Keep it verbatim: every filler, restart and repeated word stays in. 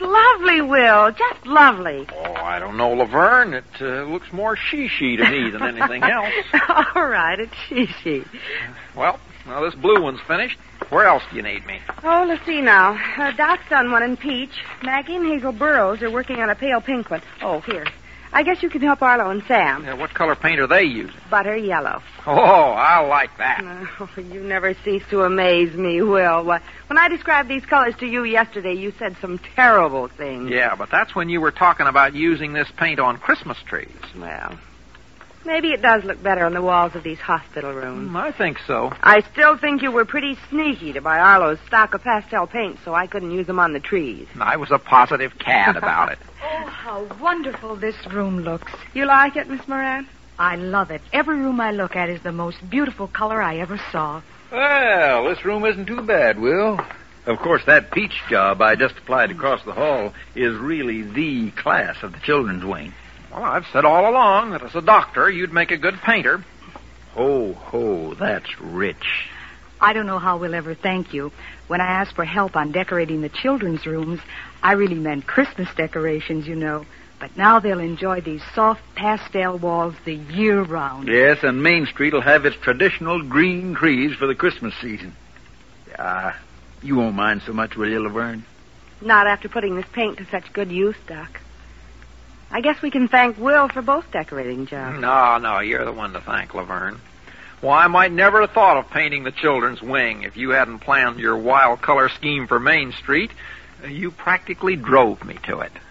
lovely, Will. Just lovely. Oh, I don't know, Laverne. It uh, looks more she-she to me than anything else. All right, it's she-she. Well, now this blue one's finished. Where else do you need me? Oh, let's see now. Uh, Doc's done one in peach. Maggie and Hazel Burrows are working on a pale pink one. Oh, here. I guess you can help Arlo and Sam. Yeah, what color paint are they using? Butter yellow. Oh, I like that. Oh, you never cease to amaze me, Will. When I described these colors to you yesterday, you said some terrible things. Yeah, but that's when you were talking about using this paint on Christmas trees. Well, maybe it does look better on the walls of these hospital rooms. Mm, I think so. I still think you were pretty sneaky to buy Arlo's stock of pastel paint so I couldn't use them on the trees. I was a positive cad about it. Oh, how wonderful this room looks. You like it, Miss Moran? I love it. Every room I look at is the most beautiful color I ever saw. Well, this room isn't too bad, Will. Of course, that peach job I just applied across the hall is really the class of the children's wing. Well, I've said all along that as a doctor, you'd make a good painter. Ho, ho, that's rich. I don't know how we'll ever thank you. When I asked for help on decorating the children's rooms, I really meant Christmas decorations, you know. But now they'll enjoy these soft pastel walls the year round. Yes, and Main Street will have its traditional green trees for the Christmas season. Ah, you won't mind so much, will you, Laverne? Not after putting this paint to such good use, Doc. I guess we can thank Will for both decorating jobs. No, no, you're the one to thank, Laverne. Why, I might never have thought of painting the children's wing if you hadn't planned your wild color scheme for Main Street. You practically drove me to it.